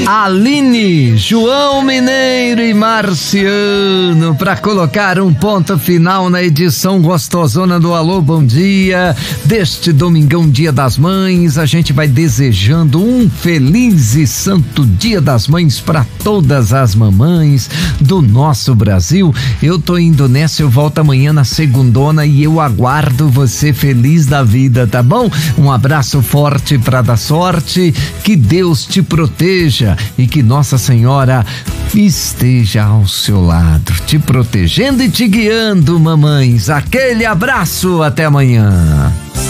Aline, João Mineiro e Marciano, para colocar um ponto final na edição gostosona do Alô Bom Dia deste domingão, Dia das Mães. A gente vai desejando um feliz e santo Dia das Mães para todas as mamães do nosso Brasil. Eu tô indo nessa, eu volto amanhã na segundona e eu aguardo você feliz da vida, tá bom? Um abraço forte para dar sorte, que Deus te proteja e que Nossa Senhora esteja ao seu lado, te protegendo e te guiando, mamães. Aquele abraço, até amanhã.